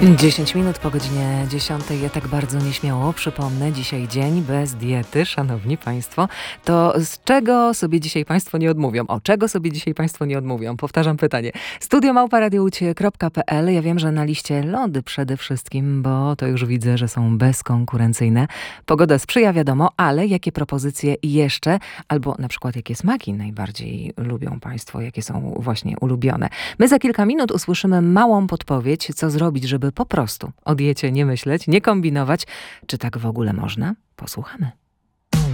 10 minut po godzinie 10. Ja tak bardzo nieśmiało przypomnę, dzisiaj dzień bez diety, szanowni państwo. To z czego sobie dzisiaj państwo nie odmówią? O czego sobie dzisiaj państwo nie odmówią? Powtarzam pytanie. studio@radioucie.pl. Ja wiem, że na liście lody przede wszystkim, bo to już widzę, że są bezkonkurencyjne. Pogoda sprzyja, wiadomo, ale jakie propozycje jeszcze, albo na przykład jakie smaki najbardziej lubią państwo, jakie są właśnie ulubione? My za kilka minut usłyszymy małą podpowiedź, co zrobić, żeby po prostu o diecie nie myśleć, nie kombinować. Czy tak w ogóle można? Posłuchamy.